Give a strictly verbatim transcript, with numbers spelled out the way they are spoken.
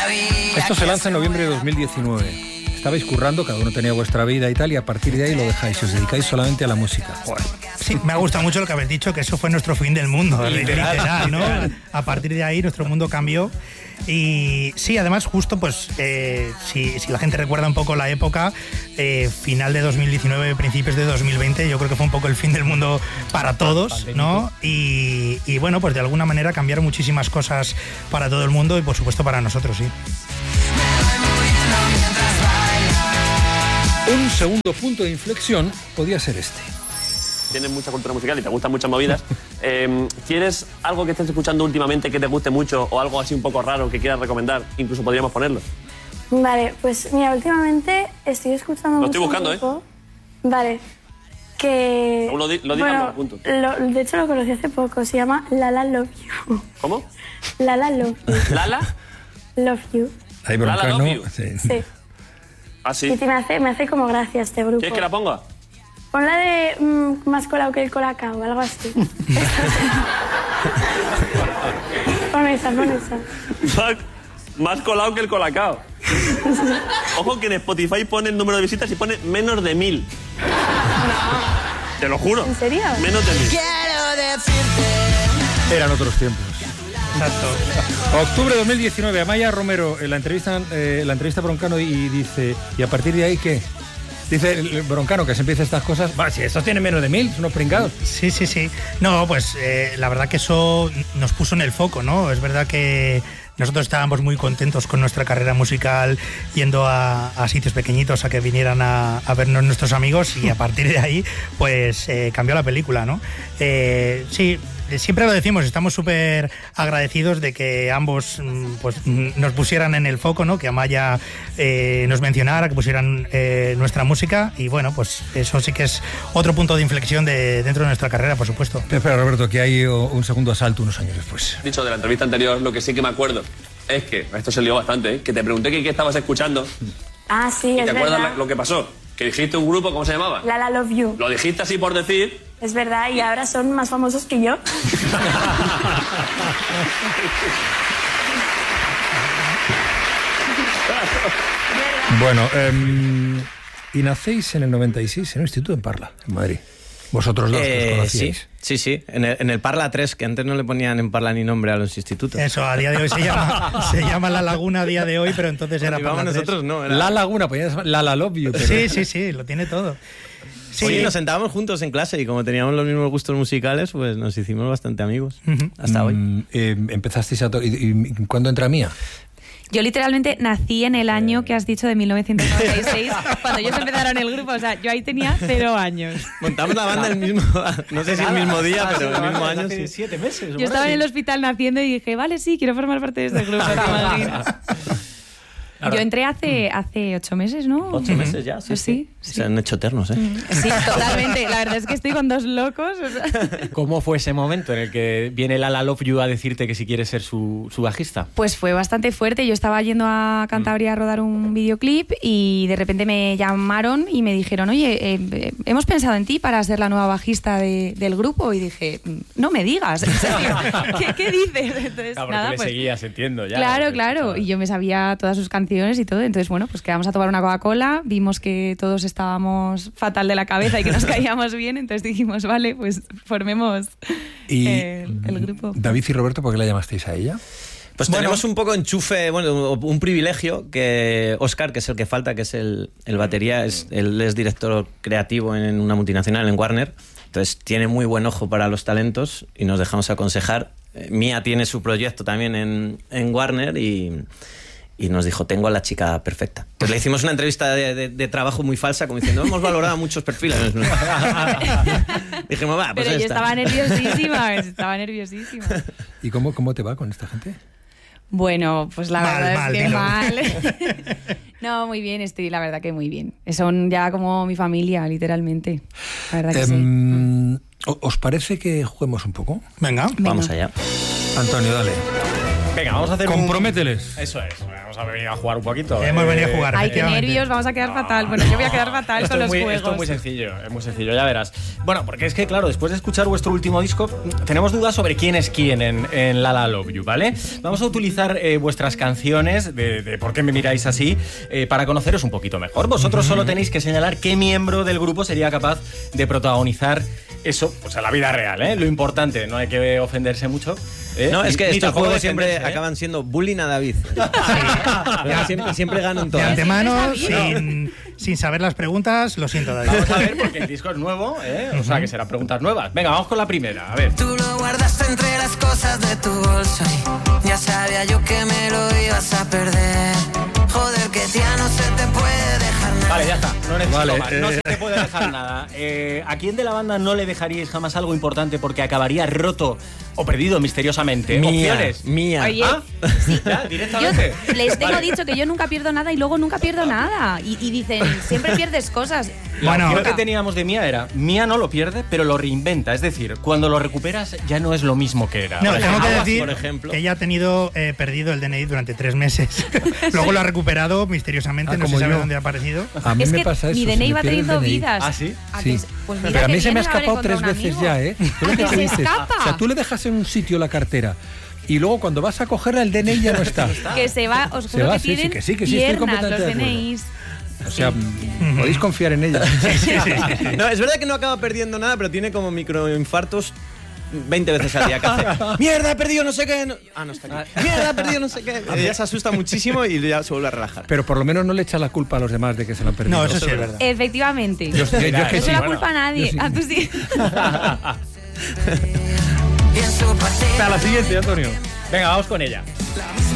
Esto se lanza en noviembre de dos mil diecinueve. Estabais currando, cada uno tenía vuestra vida y tal, y a partir de ahí lo dejáis, os dedicáis solamente a la música. Joder. Sí, me ha gustado mucho lo que habéis dicho, que eso fue nuestro fin del mundo, Literal, literal, ¿no? literal. A partir de ahí nuestro mundo cambió. Y sí, además justo pues eh, si, si la gente recuerda un poco la época, eh, final de dos mil diecinueve, principios de dos mil veinte, yo creo que fue un poco el fin del mundo para todos, ¿no? Y, y bueno, pues de alguna manera cambiaron muchísimas cosas para todo el mundo y por supuesto para nosotros, sí. Un segundo punto de inflexión podía ser este. Tienes mucha cultura musical y te gustan muchas movidas. eh, ¿Tienes algo que estés escuchando últimamente que te guste mucho o algo así un poco raro que quieras recomendar? Incluso podríamos ponerlo. Vale, pues mira, últimamente estoy escuchando Lo estoy mucho buscando, un grupo, ¿eh? Vale, que... Según lo, di lo digas, bueno, lo apunto. lo, de hecho lo conocí hace poco, se llama Lala Love You. ¿Cómo? Lala Love You. ¿Lala? Love You. Ahí Broncano. Lala Love You. Sí. Sí. Ah, sí. Y me hace, me hace como gracia este grupo. ¿Quieres que la ponga? Pon la de mm, más colado que el colacao, algo así. Pon esa, pon esa. Más, más colado que el colacao. Ojo que en Spotify pone el número de visitas y pone menos de mil. No. Te lo juro. ¿En serio? Menos de mil. Eran otros tiempos. Exacto. Octubre de dos mil diecinueve, Amaya Romero, en la entrevista, eh, la entrevista a Broncano y dice, ¿y a partir de ahí qué? Dice el Broncano que se empieza estas cosas. Va, si estos tienen menos de mil, son unos pringados. Sí, sí, sí. No, pues eh, la verdad que eso nos puso en el foco, ¿no? Es verdad que nosotros estábamos muy contentos con nuestra carrera musical, yendo a, a sitios pequeñitos a que vinieran a, a vernos nuestros amigos, y a partir de ahí, pues eh, cambió la película, ¿no? Eh, sí. Siempre lo decimos, estamos súper agradecidos de que ambos pues, nos pusieran en el foco, ¿no? Que Amaya eh, nos mencionara, que pusieran eh, nuestra música, y bueno, pues eso sí que es otro punto de inflexión de, dentro de nuestra carrera, por supuesto. Espera, Roberto, que hay un segundo asalto unos años después. Dicho de la entrevista anterior, lo que sí que me acuerdo es que, esto se lió bastante, ¿eh? Que te pregunté que qué estabas escuchando. Ah, sí, ¿Y es te acuerdas verdad. lo que pasó? Que dijiste un grupo, ¿cómo se llamaba? Lala Love You. Lo dijiste así por decir. Es verdad, y ahora son más famosos que yo. Bueno, eh, y nacéis en el noventa y seis en un instituto en Parla, en Madrid. Vosotros dos, Eh, que os conocíais. sí, sí, sí. En el, en el Parla tres, que antes no le ponían en Parla ni nombre a los institutos. Eso, a día de hoy se llama, se llama La Laguna a día de hoy, pero entonces era Cuando para íbamos nosotros, no. Era... La Laguna, pues ya La La Love You. Pero... Sí, sí, sí, lo tiene todo. Sí. Oye, nos sentábamos juntos en clase y como teníamos los mismos gustos musicales, pues nos hicimos bastante amigos. Uh-huh. Hasta mm, hoy. Eh, empezasteis a... To ¿Y, y cuándo entra Mía? Yo literalmente nací en el año que has dicho de mil novecientos noventa y seis, cuando ellos empezaron el grupo. O sea, yo ahí tenía cero años. Montamos la banda el mismo, no sé si el mismo día, pero el mismo año. Hace Sí. siete meses. Yo estaba en el hospital naciendo y dije, vale, sí, quiero formar parte de este grupo. ¿te imaginas? Yo entré hace, hace ocho meses, ¿no? Ocho meses ya, sí. Pues sí, sí. sí. Se han hecho eternos, ¿eh? Sí, totalmente. La verdad es que estoy con dos locos. O sea. ¿Cómo fue ese momento en el que viene Lala Love You a decirte que si quieres ser su, su bajista? Pues fue bastante fuerte. Yo estaba yendo a Cantabria a rodar un videoclip y de repente me llamaron y me dijeron, oye, eh, hemos pensado en ti para ser la nueva bajista de, del grupo. Y dije, no me digas, ¿en serio? ¿Qué, qué dices? Entonces, Claro, porque nada, le pues, seguías, entiendo ya. claro, claro. Y yo me sabía todas sus canciones y todo. Entonces, bueno, pues quedamos a tomar una Coca-Cola, vimos que todos estábamos fatal de la cabeza y que nos caíamos bien, entonces dijimos, vale, pues formemos y, el, el grupo. David y Roberto, ¿por qué la llamasteis a ella? Pues Bueno. tenemos un poco enchufe, bueno, un privilegio que Óscar, que es el que falta, que es el, el batería, es, él es director creativo en una multinacional, en Warner, entonces tiene muy buen ojo para los talentos y nos dejamos aconsejar. Eh, Mía tiene su proyecto también en, en Warner y... Y nos dijo, tengo a la chica perfecta. Entonces le hicimos una entrevista de, de, de trabajo muy falsa, como diciendo, hemos valorado muchos perfiles. Dijimos, va, pues Pero yo esta. estaba nerviosísima, estaba nerviosísima. ¿Y cómo, cómo te va con esta gente? Bueno, pues la Mal, verdad mal, es que dilo. mal. No, muy bien, estoy, la verdad que muy bien. Son ya como mi familia, literalmente. La verdad que Em, sí. ¿Os parece que juguemos un poco? Venga. Vamos allá. Antonio, dale. Venga, vamos a hacer Compromételes. Un... Eso es. Vamos a venir a jugar un poquito. Hemos eh... venido a jugar. Ay, qué nervios, vamos a quedar fatal. Bueno, yo voy a quedar fatal esto con los muy, juegos. Esto es muy sencillo, es muy sencillo, ya verás. Bueno, porque es que, claro, después de escuchar vuestro último disco, tenemos dudas sobre quién es quién en, en La La Love You, ¿vale? Vamos a utilizar eh, vuestras canciones de, de por qué me miráis así eh, para conoceros un poquito mejor. Vosotros solo tenéis que señalar qué miembro del grupo sería capaz de protagonizar eso, pues a la vida real, ¿eh? Lo importante, no hay que ofenderse mucho. ¿eh? No, es que Ni- ni estos tampoco juegos siempre defenderse, ¿eh? acaban siendo bullying a David. siempre, siempre ganan De todas. antemano, Siempre está sin, sin saber las preguntas, lo siento, David. Vamos a ver, porque el disco es nuevo, ¿eh? O sea, que serán preguntas nuevas. Venga, vamos con la primera, a ver. Tú lo guardaste entre las cosas de tu bolso y ya sabía yo que me lo ibas a perder. Joder, que ya no se te puede dejar nada. Vale, ya está, no necesito Vale, más, no eh. se te puede dejar nada. Eh, ¿A quién de la banda no le dejaríais jamás algo importante porque acabaría roto o perdido misteriosamente? Mía, Opciones. mía. Oye, ¿Ah? Ya, yo directamente. les tengo Vale. dicho que yo nunca pierdo nada y luego nunca pierdo nada. Y, y dicen, siempre pierdes cosas. La Bueno, opción que teníamos de Mía era, Mía no lo pierde, pero lo reinventa. Es decir, cuando lo recuperas ya no es lo mismo que era. No, Por tengo que ejemplo, decir por ejemplo. que ella ha tenido eh, perdido el D N I durante tres meses. Luego lo ha recuperado misteriosamente, Ah, no se como sabe yo. dónde ha aparecido. A mí es me que pasa eso. mi se D N I me va pierde el teniendo D N I. vidas. ¿Ah, sí? ¿A Sí. que- pues mira Pero a que mí se me ha bien, habré escapado tres encontrado un veces amigo. ya, ¿eh? ¿Tú lo que Que te se dices? escapa. O sea, tú le dejas en un sitio la cartera y luego cuando vas a cogerla el D N I ya no está. Que se va, os Se juro va, que sí, sí, piden que sí, que sí, estoy piernas los completamente de D N acuerdo. Is. O sea, podéis confiar en ella. No, es verdad que no acaba perdiendo nada, pero tiene como microinfartos veinte veces al día que hace. ¡Mierda, he perdido no sé qué! No- Ah, no está aquí. ¡Mierda, he perdido no sé qué! Ella se asusta muchísimo y ya se vuelve a relajar. Pero por lo menos no le echa la culpa a los demás de que se lo han perdido. No, eso sí es verdad. Efectivamente. Yo, yo- yo no es que se sí. la Bueno, culpa a nadie. yo sí. A tú sí. Y en su partida A la siguiente, Antonio. Venga, vamos con ella.